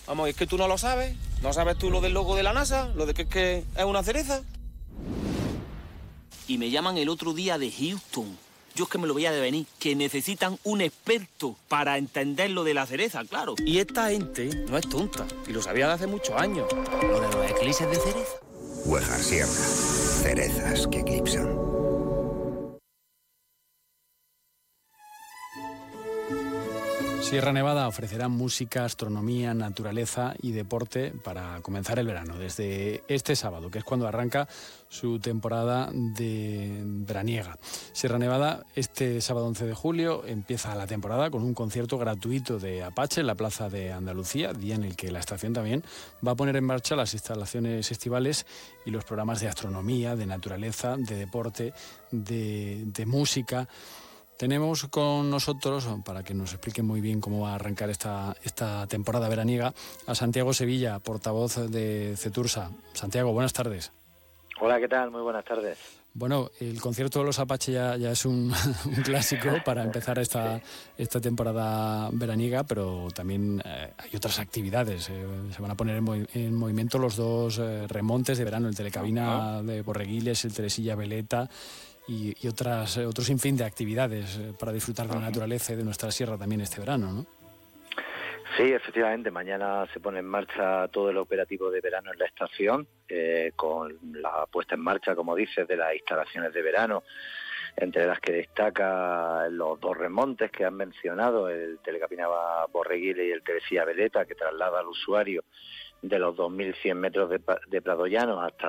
Vamos, es que tú no lo sabes. ¿No sabes tú lo del logo de la NASA? Lo de que es una cereza. Y me llaman el otro día de Houston. Yo es que me lo veía de venir, que necesitan un experto para entender lo de la cereza, claro. Y esta gente no es tonta, y lo sabía de hace muchos años. Lo de los eclipses de cereza. Huejar Sierra. Cerezas que eclipsan. Sierra Nevada ofrecerá música, astronomía, naturaleza y deporte para comenzar el verano, desde este sábado, que es cuando arranca su temporada de veraniega. Sierra Nevada, este sábado 11 de julio, empieza la temporada con un concierto gratuito de Apache en la Plaza de Andalucía, día en el que la estación también va a poner en marcha las instalaciones estivales y los programas de astronomía, de naturaleza, de deporte, de música. Tenemos con nosotros, para que nos explique muy bien cómo va a arrancar esta temporada veraniega, a Santiago Sevilla, portavoz de Cetursa. Santiago, buenas tardes. Hola, ¿qué tal? Muy buenas tardes. Bueno, el concierto de los Apache ya es un clásico para empezar esta temporada veraniega, pero también hay otras actividades. Se van a poner en movimiento los dos remontes de verano, el Telecabina de Borreguiles, el Teresilla Veleta, y otro sinfín de actividades para disfrutar de la naturaleza y de nuestra sierra también este verano, ¿no? Sí, efectivamente, mañana se pone en marcha todo el operativo de verano en la estación, con la puesta en marcha, como dices, de las instalaciones de verano, entre las que destaca los dos remontes que han mencionado, el Telecabina Borreguiles y el Teresilla Veleta, que traslada al usuario de los 2.100 metros de Prado Llano hasta